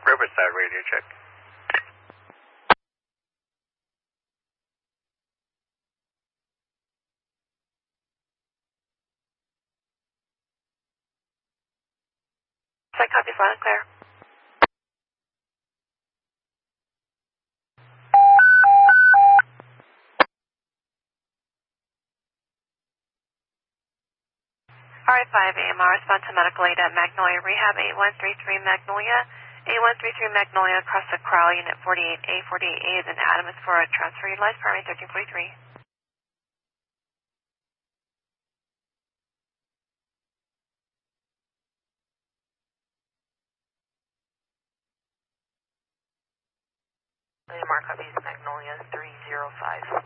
Riverside radio check. Site copy, loud and clear. RA5 AMR, respond to medical aid at Magnolia Rehab, 8133 Magnolia. 8133 Magnolia, across the Corral, Unit 48A. 48A is an Adam is for a transfer utilized, primary 1343. AMR copies Magnolia 305.